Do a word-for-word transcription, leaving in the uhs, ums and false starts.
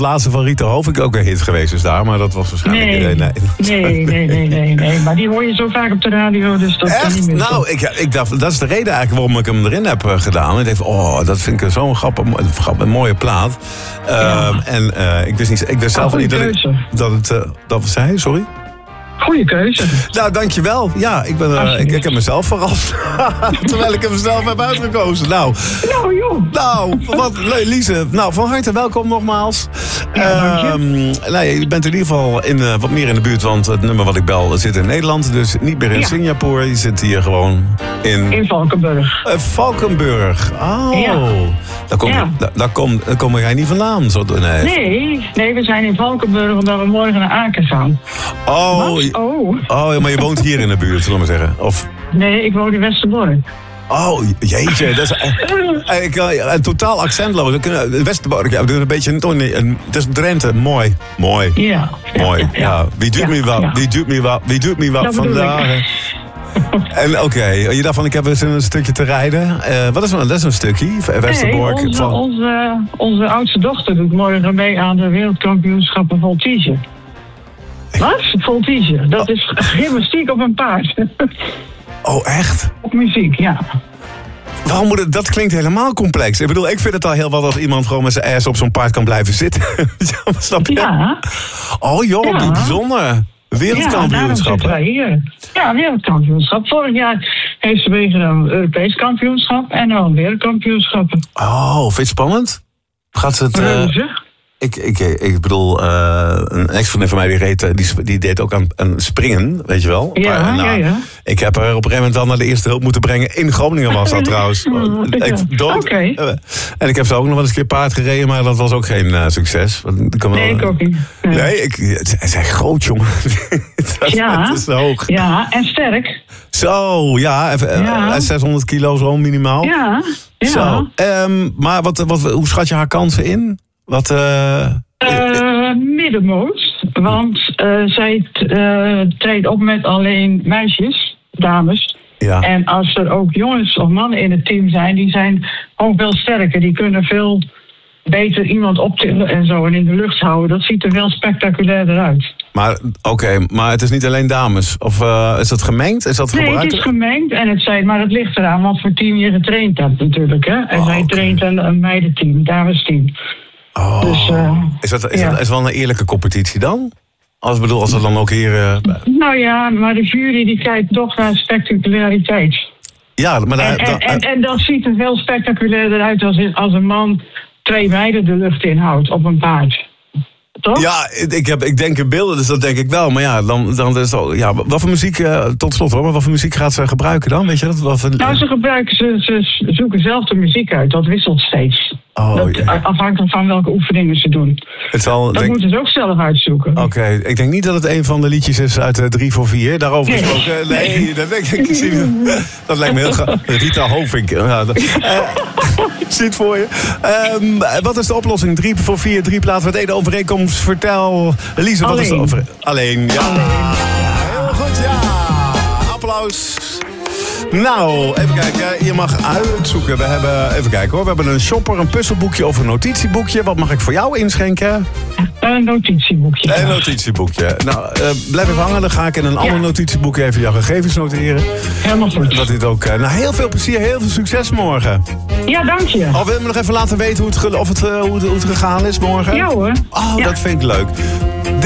laatste van Rita Hovink ook een hit geweest is daar. Maar dat was waarschijnlijk... Nee, nee, nee, nee, nee, nee, nee. Maar die hoor je zo vaak op de radio, dus dat kan niet Echt? meer. Nou, ik, ik dacht, dat is de reden eigenlijk waarom ik hem erin heb uh, gedaan. Ik dacht, oh, dat vind ik zo'n grappig, grappig, mooie plaat. Uh, Ja. En uh, ik wist, niet, ik wist zelf Oh, niet dat ik, keuze. dat het... Uh, dat was hij, sorry? Goeie keuze. Nou, dankjewel. Ja, ik, ben, uh, ik, ik heb mezelf verrast. Terwijl ik hem zelf heb uitgekozen. Nou, Nou, joh. nou wat leuk, Lize. Nou, van harte welkom nogmaals. Ja, dank je. Uh, nou, je bent in ieder geval in, uh, wat meer in de buurt, want het nummer wat ik bel zit in Nederland. Dus niet meer in Ja. Singapore. Je zit hier gewoon in... In Valkenburg. Uh, Valkenburg. Oh. Ja. Daar kom, Ja. daar, daar, kom, daar kom jij niet vandaan. Zo, nee. Nee, nee, we zijn in Valkenburg omdat we morgen naar Aken gaan. Oh, Wat? Oh. oh, maar je woont hier in de buurt, zullen we maar zeggen. Of... Nee, ik woon in Westerbork. Oh, jeetje, dat is eh, ik, uh, een totaal accentloos. Westerbork, ja, we doen een beetje een, een, het is Drenthe, mooi, mooi, Ja. mooi. Ja, Ja, ja. Wie doet Ja, me wat, ja. wie doet me wat, wie doet me wat Dat bedoel vandaag? ik. En oké, okay, je dacht van ik heb eens een stukje te rijden. Uh, wat is dat? Dat is een stukje, Westerbork. Nee, onze, van... onze, onze oudste dochter doet morgen mee aan de wereldkampioenschappen voltige. Wat? Voltige. Dat is gymnastiek op een paard. Oh, echt? Op muziek, ja. Waarom moet het, dat klinkt helemaal complex. Ik bedoel, ik vind het al heel wat dat iemand gewoon met zijn ass op zo'n paard kan blijven zitten. Ja, snap je? Ja. Oh joh, Ja. bijzonder. Wereldkampioenschappen. Ja, hier. Ja, wereldkampioenschap. Vorig jaar heeft ze meegedaan Europees kampioenschap en dan wereldkampioenschappen. Oh, vind je het spannend? Gaat ze het... Uh, Reuze. ik, ik, ik bedoel, uh, een ex-vriendin van mij die, reed, die, die deed ook aan, aan springen, weet je wel. Ja, maar, nou, ja, ja. Ik heb haar op een gegeven moment wel naar de eerste hulp moeten brengen. In Groningen was dat trouwens. Ja. Dood. Oké. Uh, en ik heb ze ook nog wel eens een keer paard gereden, maar dat was ook geen uh, succes. Want ik kan wel, Nee, ik ook niet. Nee, Nee, ik, het zijn groot, jongen. dat, Ja. Het is hoog. Ja, en sterk. Zo, ja, even, Ja. Uh, zeshonderd kilo zo minimaal. Ja, ja. Zo, um, maar wat, wat, hoe schat je haar kansen in? Wat, uh, Uh, middenmoot, want uh, zij uh, treedt op met alleen meisjes, dames. ja. En als er ook jongens of mannen in het team zijn, die zijn ook veel sterker. Die kunnen veel beter iemand optillen en zo en in de lucht houden. Dat ziet er wel spectaculairder uit. Maar oké, okay, maar het is niet alleen dames. Of uh, is dat gemengd? Is dat Nee, gebruikt? het is gemengd en het zijn, maar het ligt eraan wat voor team je getraind hebt natuurlijk. Hè? En Oh, zij okay. traint een, een meidenteam, damesteam. Oh. Dus, uh, is, dat, is, ja. dat, is wel een eerlijke competitie dan? Als, bedoel, als er dan ook hier... Uh... Nou ja, maar de jury die kijkt toch naar spectaculariteit. Ja, maar daar, En, en, daar, en, en dat ziet er veel spectaculairder uit als, als een man twee meiden de lucht inhoudt op een paard. Toch? ja, ik, heb, ik denk in beelden, dus dat denk ik wel. Maar ja, dan, dan is het al, ja, wat voor muziek, uh, tot slot hoor, maar wat voor muziek gaat ze gebruiken dan? Weet je dat? Wat voor, Nou, ze gebruiken, ze, ze zoeken zelf de muziek uit. Dat wisselt steeds. Oh, dat, ja. Afhankelijk van welke oefeningen ze doen. Het zal, Dat denk, moeten ze ook zelf uitzoeken. Oké, okay. Ik denk niet dat het een van de liedjes is uit uh, drie voor vier. Daarover Nee. gesproken. Nee, nee, dat denk ik niet. Dat lijkt me heel graag. Rita Hovink. Ja, dat, uh, zit voor je. Um, wat is de oplossing? drie voor vier, drie plaatsen met één overeenkomst. Vertel, Lize, wat is de overeenkomst? Alleen. Ja. Alleen. Heel goed, ja. Applaus. Nou, even kijken. Je mag uitzoeken. We hebben, even kijken hoor. We hebben een shopper, een puzzelboekje of een notitieboekje. Wat mag ik voor jou inschenken? Een notitieboekje. Een notitieboekje. Nou, uh, blijf even hangen. Dan ga ik in een Ja. ander notitieboekje even jouw gegevens noteren. Helemaal goed. Dat dit ook. Uh, nou, heel veel plezier, heel veel succes morgen. Ja, dank je. Of wil je me nog even laten weten hoe het, ge- of het, uh, hoe, het, hoe het gegaan is morgen? Ja hoor. Oh, Ja. dat vind ik leuk.